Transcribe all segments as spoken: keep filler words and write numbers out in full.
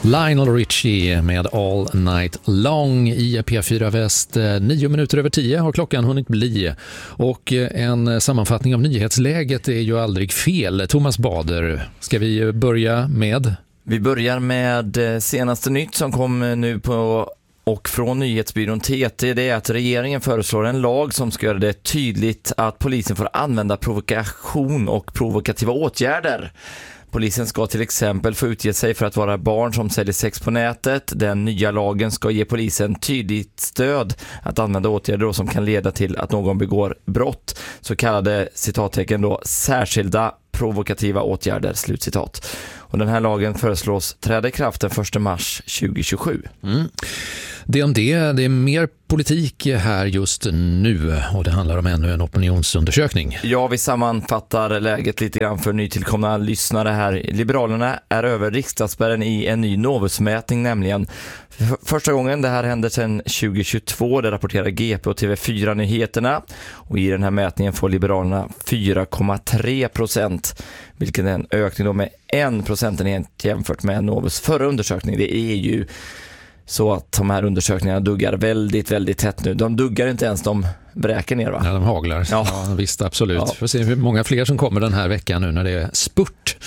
Lionel Richie med All Night Long i P fyra Väst. Nio minuter över tio har klockan hunnit bli. Och en sammanfattning av nyhetsläget är ju aldrig fel. Thomas Bader, ska vi börja med? Vi börjar med senaste nytt som kom nu på och från nyhetsbyrån T T. Det är att regeringen föreslår en lag som ska göra det tydligt att polisen får använda provokation och provokativa åtgärder. Polisen ska till exempel få utge sig för att vara barn som säljer sex på nätet. Den nya lagen ska ge polisen tydligt stöd att använda åtgärder som kan leda till att någon begår brott. Så kallade citattecken då särskilda provokativa åtgärder, slutcitat. Och den här lagen föreslås träda i kraft den första mars tjugohundratjugosju. Mm. Det om det, det är mer politik här just nu och det handlar om ännu en opinionsundersökning. Ja, vi sammanfattar läget lite grann för nytillkomna lyssnare här. Liberalerna är över riksdagsspärren i en ny Novusmätning, nämligen första gången det här hände sedan tjugohundratjugotvå. Det rapporterar G P och T V fyra Nyheterna. Och i den här mätningen får Liberalerna fyra komma tre procent, vilket är en ökning då med en procentenhet jämfört med Novus förra undersökning. Det är ju så att de här undersökningarna duggar väldigt, väldigt tätt nu. De duggar inte ens, de bräker ner, va? Ja, de haglar. Ja, ja visst, absolut. Ja. Får se hur många fler som kommer den här veckan nu när det är spurt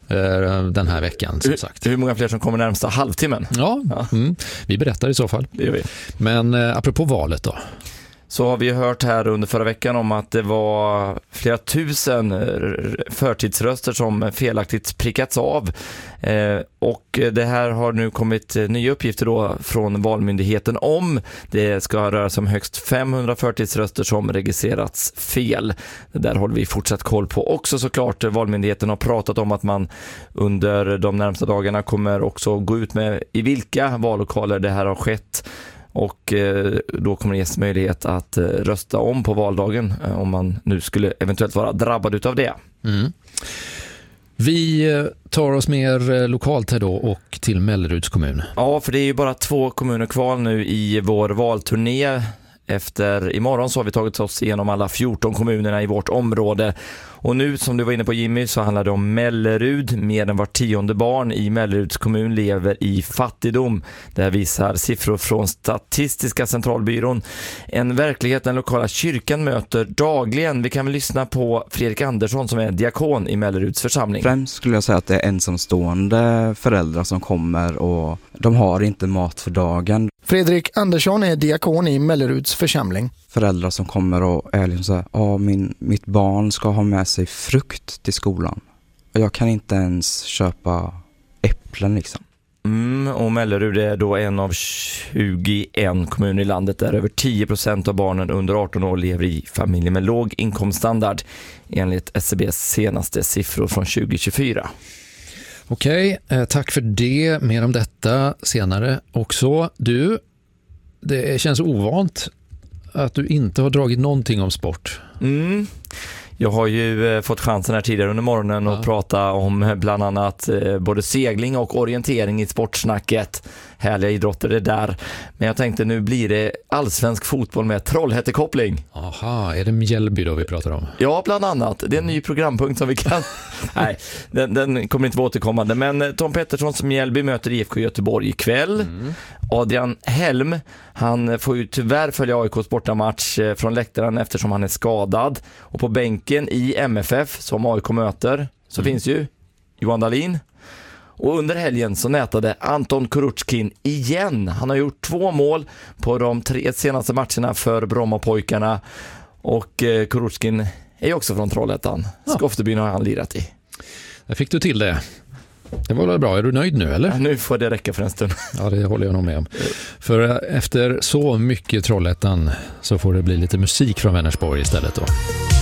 den här veckan, som sagt. Hur, hur många fler som kommer närmsta halvtimmen? Ja, ja. Mm. Vi berättar i så fall. Det gör vi. Men eh, apropå valet då. Så har vi hört här under förra veckan om att det var flera tusen förtidsröster som felaktigt prickats av. Eh, och det här har nu kommit nya uppgifter då från Valmyndigheten om. Det ska röra sig om högst femhundra förtidsröster som registrerats fel. Det där håller vi fortsatt koll på också såklart. Valmyndigheten har pratat om att man under de närmsta dagarna kommer också gå ut med i vilka vallokaler det här har skett. Och då kommer det ges möjlighet att rösta om på valdagen om man nu skulle eventuellt vara drabbad utav det. Mm. Vi tar oss mer lokalt här då och till Melleruds kommun. Ja, för det är ju bara två kommuner kvar nu i vår valturné. Efter imorgon så har vi tagit oss igenom alla fjorton kommunerna i vårt område. Och nu, som du var inne på Jimmy, så handlar det om Mellerud. Mer än var tionde barn i Melleruds kommun lever i fattigdom. Det här visar siffror från Statistiska centralbyrån. En verklighet den lokala kyrkan möter dagligen. Vi kan väl lyssna på Fredrik Andersson som är diakon i Melleruds församling. Främst skulle jag säga att det är ensamstående föräldrar som kommer och de har inte mat för dagen. Fredrik Andersson är diakon i Melleruds församling. Föräldrar som kommer och är liksom så här, ja, min, mitt barn ska ha med sig frukt till skolan. Och jag kan inte ens köpa äpplen liksom. Mm, och Mellerud är då en av tjugoen kommuner i landet där över tio procent av barnen under arton år lever i familjer med låg inkomststandard enligt S C B:s senaste siffror från tjugohundratjugofyra. Okej, eh, tack för det. Mer om detta senare också. Du, det känns ovant att du inte har dragit någonting om sport. Mm. Jag har ju eh, fått chansen här tidigare under morgonen ja. att prata om bland annat eh, både segling och orientering i sportsnacket. Härliga idrotter det där. Men jag tänkte nu blir det allsvensk fotboll med Trollhättekoppling. Aha, är det Mjällby då vi pratar om? Ja, bland annat. Det är en ny programpunkt som vi kan... Nej, den, den kommer inte vara återkommande. Men Tom Petterssons Mjällby möter I F K Göteborg ikväll. Mm. Adrian Helm, han får ju tyvärr följa A I K:s bortamatch från läktaren eftersom han är skadad. Och på bänken i M F F som A I K möter så mm. finns ju Johan Dahlin. Och under helgen så nätade Anton Kuruchkin igen. Han har gjort två mål på de tre senaste matcherna för Brommapojkarna. Och eh, Kuruchkin är ju också från Trollhättan. Ja. Skoftebyn har han lirat i. Där fick du till det. Det var väl bra. Är du nöjd nu eller? Ja, nu får det räcka för en stund. Ja, det håller jag nog med om. För efter så mycket Trollhättan så får det bli lite musik från Vänersborg istället då.